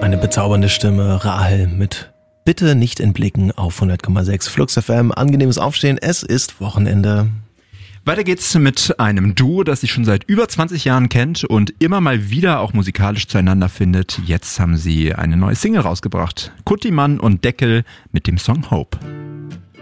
Eine bezaubernde Stimme, Rahel mit Bitte nicht entblicken auf 100,6 Flux FM. Angenehmes Aufstehen, es ist Wochenende. Weiter geht's mit einem Duo, das sich schon seit über 20 Jahren kennt und immer mal wieder auch musikalisch zueinander findet. Jetzt haben sie eine neue Single rausgebracht. Kuttimann und Deckel mit dem Song Hope.